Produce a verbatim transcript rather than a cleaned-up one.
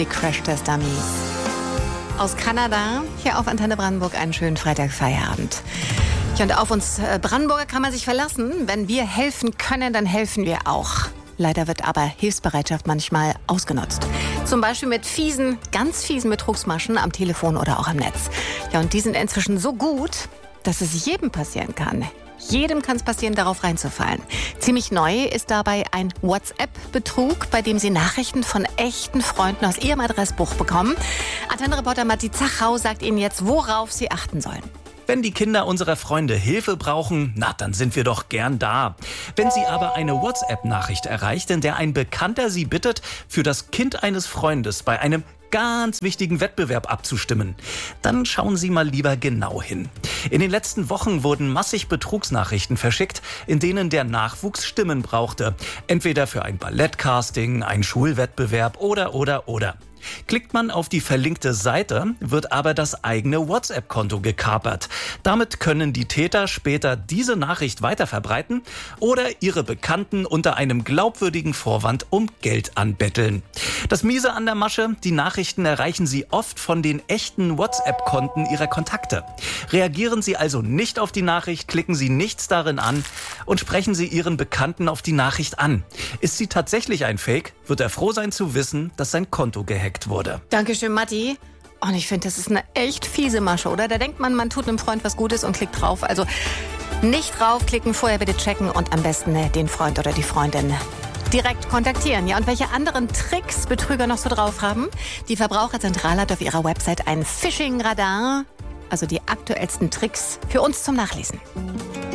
die Crash-Test-Dummies. Aus Kanada, hier auf Antenne Brandenburg, einen schönen Freitagfeierabend. Ja, und auf uns Brandenburger kann man sich verlassen. Wenn wir helfen können, dann helfen wir auch. Leider wird aber Hilfsbereitschaft manchmal ausgenutzt. Zum Beispiel mit fiesen, ganz fiesen Betrugsmaschen am Telefon oder auch am Netz. Ja, und die sind inzwischen so gut, dass es jedem passieren kann. Jedem kann es passieren, darauf reinzufallen. Ziemlich neu ist dabei ein WhatsApp-Betrug, bei dem Sie Nachrichten von echten Freunden aus Ihrem Adressbuch bekommen. Antenne-Reporter Matti Zachau sagt Ihnen jetzt, worauf Sie achten sollen. Wenn die Kinder unserer Freunde Hilfe brauchen, na, dann sind wir doch gern da. Wenn sie aber eine WhatsApp-Nachricht erreicht, in der ein Bekannter sie bittet, für das Kind eines Freundes bei einem ganz wichtigen Wettbewerb abzustimmen, dann schauen Sie mal lieber genau hin. In den letzten Wochen wurden massig Betrugsnachrichten verschickt, in denen der Nachwuchs Stimmen brauchte. Entweder für ein Ballettcasting, ein Schulwettbewerb oder, oder, oder. Klickt man auf die verlinkte Seite, wird aber das eigene WhatsApp-Konto gekapert. Damit können die Täter später diese Nachricht weiterverbreiten oder ihre Bekannten unter einem glaubwürdigen Vorwand um Geld anbetteln. Das Miese an der Masche, die Nachrichten erreichen Sie oft von den echten WhatsApp-Konten Ihrer Kontakte. Reagieren Sie also nicht auf die Nachricht, klicken Sie nichts darin an und sprechen Sie Ihren Bekannten auf die Nachricht an. Ist sie tatsächlich ein Fake, wird er froh sein zu wissen, dass sein Konto gehackt wurde. Dankeschön, Matti. Und ich finde, das ist eine echt fiese Masche, oder? Da denkt man, man tut einem Freund was Gutes und klickt drauf. Also nicht draufklicken, vorher bitte checken und am besten den Freund oder die Freundin direkt kontaktieren. Ja, und welche anderen Tricks Betrüger noch so drauf haben? Die Verbraucherzentrale hat auf ihrer Website ein Phishing-Radar, also die aktuellsten Tricks für uns zum Nachlesen.